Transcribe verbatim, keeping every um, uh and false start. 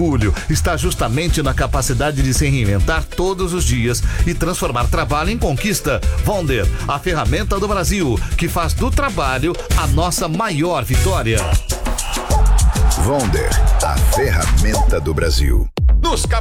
orgulho está justamente na capacidade de se reinventar todos os dias e transformar trabalho em conquista. Vonder, a ferramenta do Brasil, que faz do trabalho a nossa maior vitória. Vonder, a ferramenta do Brasil. Nos